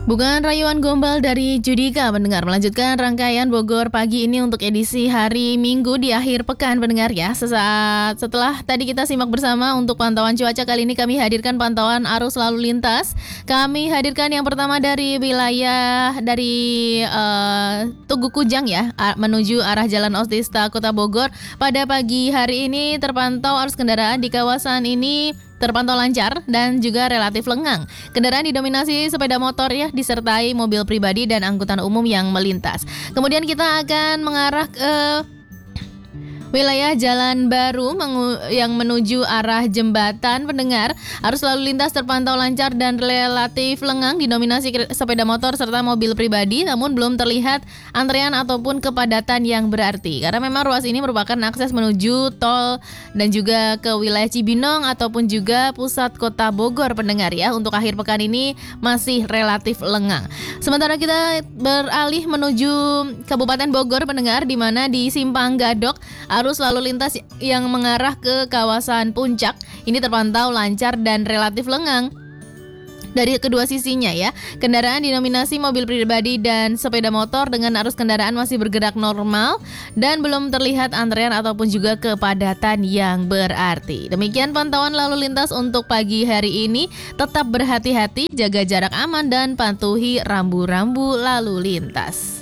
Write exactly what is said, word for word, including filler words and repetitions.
Bukan rayuan gombal dari Judika pendengar melanjutkan rangkaian Bogor pagi ini untuk edisi hari Minggu di akhir pekan pendengar ya. Sesaat setelah tadi kita simak bersama untuk pantauan cuaca, kali ini kami hadirkan pantauan arus lalu lintas. Kami hadirkan yang pertama dari wilayah dari uh, Tugu Kujang ya menuju arah Jalan Otista Kota Bogor. Pada pagi hari ini terpantau arus kendaraan di kawasan ini terpantau lancar dan juga relatif lengang. Kendaraan didominasi sepeda motor ya, disertai mobil pribadi dan angkutan umum yang melintas. Kemudian kita akan mengarah ke wilayah Jalan Baru yang menuju arah jembatan pendengar. Arus lalu lintas terpantau lancar dan relatif lengang, didominasi sepeda motor serta mobil pribadi, namun belum terlihat antrean ataupun kepadatan yang berarti. Karena memang ruas ini merupakan akses menuju tol dan juga ke wilayah Cibinong ataupun juga pusat kota Bogor pendengar ya. Untuk akhir pekan ini masih relatif lengang. Sementara kita beralih menuju Kabupaten Bogor pendengar, di mana di Simpang Gadok arus lalu lintas yang mengarah ke kawasan Puncak ini terpantau lancar dan relatif lengang dari kedua sisinya ya. Kendaraan didominasi mobil pribadi dan sepeda motor dengan arus kendaraan masih bergerak normal dan belum terlihat antrean ataupun juga kepadatan yang berarti. Demikian pantauan lalu lintas untuk pagi hari ini. Tetap berhati-hati, jaga jarak aman dan patuhi rambu-rambu lalu lintas.